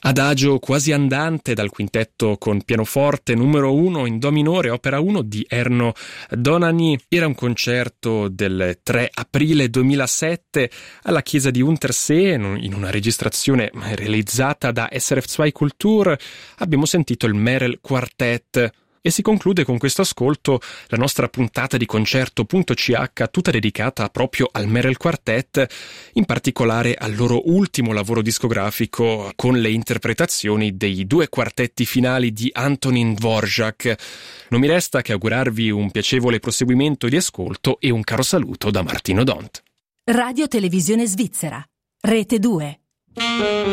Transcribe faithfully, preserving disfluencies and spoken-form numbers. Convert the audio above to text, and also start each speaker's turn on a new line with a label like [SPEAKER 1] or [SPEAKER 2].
[SPEAKER 1] Adagio quasi andante dal quintetto con pianoforte numero uno in do minore, opera uno di Erno Dohnányi. Era un concerto del tre aprile duemilasette alla chiesa di Untersee, in una registrazione realizzata da S R F due Kultur. Abbiamo sentito il Merel Quartet. E si conclude con questo ascolto la nostra puntata di concerto punto c h, tutta dedicata proprio al Merel Quartet, in particolare al loro ultimo lavoro discografico con le interpretazioni dei due quartetti finali di Antonín Dvořák. Non mi resta che augurarvi un piacevole proseguimento di ascolto e un caro saluto da Martino Dont.
[SPEAKER 2] Radio Televisione Svizzera, Rete due.